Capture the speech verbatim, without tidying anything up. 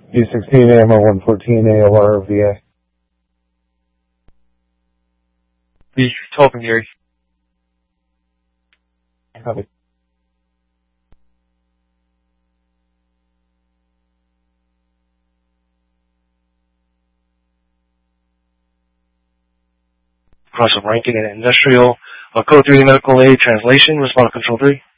B sixteen A M R one fourteen A O R V A. B twelve and Gary. Copy. Cross of ranking and industrial. Uh, code three medical aid translation. Respond to control three.